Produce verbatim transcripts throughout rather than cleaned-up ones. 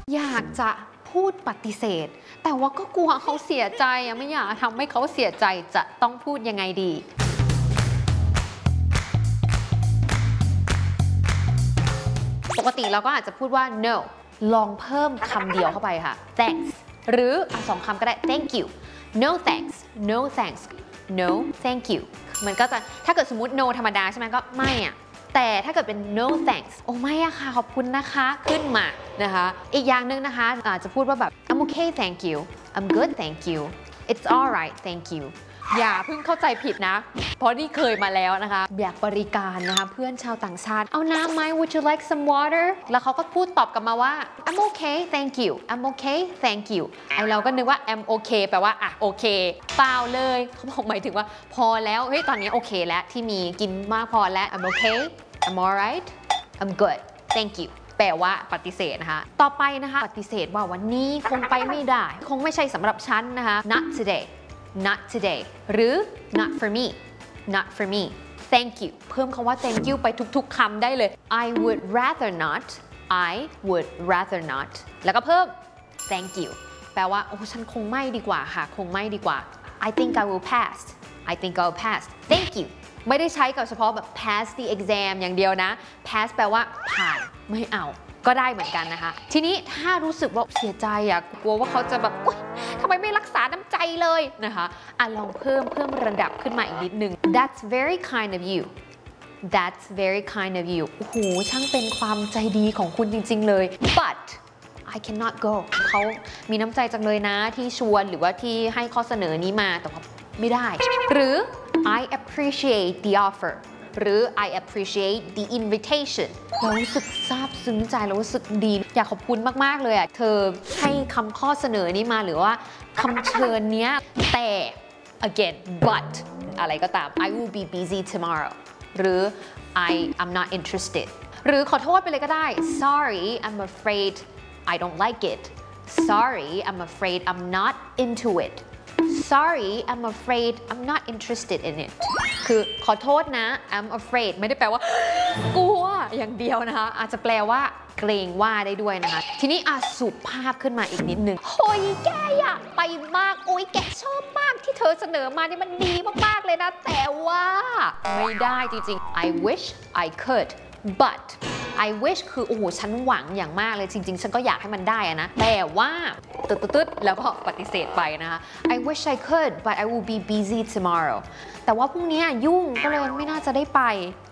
อยากจะพูดปฏิเสธแต่ว่าก็กลัวเขาเสียใจอะไม่อยากทำให้เขาเสียใจจะต้องพูดยังไงดีปกติเราก็อาจจะพูดว่า no ลองเพิ่มคำเดียวเข้าไปค่ะ thanks หรืออ่ะสองคำก็ได้ thank you no thanks no thanks no thank you มันก็จะถ้าเกิดสมมติ no ธรรมดาใช่ไหมก็ไม่อะแต่ถ้าเกิดเป็น no thanks โอ้ไม่อะค่ะขอบคุณนะคะขึ้นมานะคะอีกอย่างหนึ่งนะคะอาจจะพูดว่าแบบ I'm okay thank you I'm good thank you it's alright thank you อย่าเพิ่งเข้าใจผิดนะเพราะนี่เคยมาแล้วนะคะอยากบริการนะคะเพื่อนชาวต่างชาติเอาน้ำไหม Would you like some water แล้วเขาก็พูดตอบกลับมาว่า I'm okay thank you I'm okay thank you ไอเราก็นึกว่า I'm okay แปลว่าอ่ะโอเคเปล่าเลยเขาบอกหมายถึงว่าพอแล้วเฮ้ยตอนนี้โอเคแล้วที่มีกินมากพอแล้ว I'm okay I'm alright I'm good thank you แปลว่าปฏิเสธนะคะต่อไปนะคะปฏิเสธว่าวันนี้คงไปไม่ได้คงไม่ใช่สำหรับฉันนะคะ not today not today หรือ not for me not for me thank you เพิ่มคำว่า thank you ไปทุกๆคำได้เลย I would rather not I would rather not แล้วก็เพิ่ม thank you แปลว่าโอ้ฉันคงไม่ดีกว่าค่ะคงไม่ดีกว่า I think I will pass I think I'll pass thank you ไม่ได้ใช้กับเฉพาะแบบ pass the exam อย่างเดียวนะ pass แปลว่าผ่านไม่เอาก็ได้เหมือนกันนะคะทีนี้ถ้ารู้สึกว่าเสียใจอะกลัวว่าเขาจะแบบอุ๊ยทำไมไม่รักษาน้ำใจเลยนะคะอ่ะลองเพิ่มเพิ่มระดับขึ้นมาอีกนิดนึง That's very kind of you That's very kind of you โอ้โหช่างเป็นความใจดีของคุณจริงๆเลย but I cannot go เขามีน้ำใจจังเลยนะที่ชวนหรือว่าที่ให้ข้อเสนอนี้มาแต่ว่าไม่ได้หรือ I appreciate the offer หรือ I appreciate the invitation เรารู้สึกซาบซึ้งใจเรารู้สึกดีอยากขอบคุณมากๆเลยอ่ะเธอให้คำข้อเสนอนี้มาหรือว่าคำเชิญเนี้ยแต่ again but อะไรก็ตาม I will be busy tomorrow หรือ I am not interested หรือขอโทษไปเลยก็ได้ sorry I'm afraid I don't like it sorry I'm afraid I'm not into it sorry I'm afraid I'm not interested in it คือขอโทษนะ I'm afraid ไม่ได้แปลว่ากลัวอย่างเดียวนะคะอาจจะแปลว่าเกรงว่าได้ด้วยนะคะทีนี้อาสุภาพขึ้นมาอีกนิดนึงโอ้ยแกอยากไปมากโอ้ยแกชอบมากที่เธอเสนอมานี่มันดีมากๆเลยนะแต่ว่าไม่ได้จริงๆ I wish I could but I wish คือโอ้โหฉันหวังอย่างมากเลยจริงๆฉันก็อยากให้มันได้อะนะแต่ว่าตึ๊ดๆแล้วก็ปฏิเสธไปนะคะ I wish I could but I will be busy tomorrow แต่ว่าพรุ่งนี้ยุ่งก็เลยไม่น่าจะได้ไป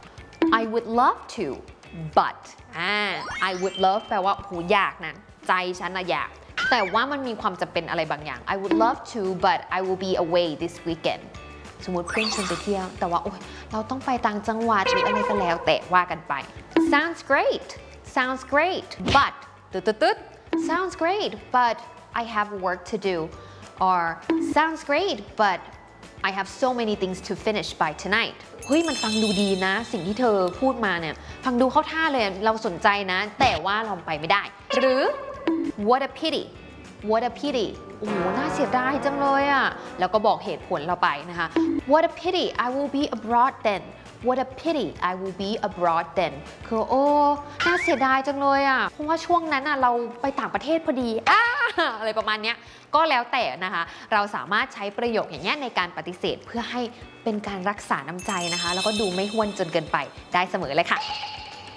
I would love to but อ่า I would love แปลว่าโหอยากนะใจฉันนะอยากแต่ว่ามันมีความจำเป็นอะไรบางอย่าง I would love to but I will be away this weekend สมมติเพื่อนชวนไปเที่ยวแต่ว่าโอ๊ยเราต้องไปต่างจังหวัดหรืออะไรก็แล้วแต่ว่ากันไป sounds great sounds great but ตึ๊ดๆ sounds great but I have work to do or sounds great but I have so many things to finish by tonight เฮ้ยมันฟังดูดีนะสิ่งที่เธอพูดมาเนี่ยฟังดูเข้าท่าเลยเราสนใจนะแต่ว่าเราไปไม่ได้หรือ what a pity what a pity โอ้โหน่าเสียดายจังเลยอ่ะแล้วก็บอกเหตุผลเราไปนะคะ what a pity I will be abroad then what a pity I will be abroad then คือโอ้น่าเสียดายจังเลยอ่ะเพราะว่าช่วงนั้นอ่ะเราไปต่างประเทศพอดีอ่าอะไรประมาณเนี้ยก็แล้วแต่นะคะเราสามารถใช้ประโยคอย่างเงี้ยในการปฏิเสธเพื่อให้เป็นการรักษาน้ำใจนะคะแล้วก็ดูไม่ห้วนจนเกินไปได้เสมอเลยค่ะ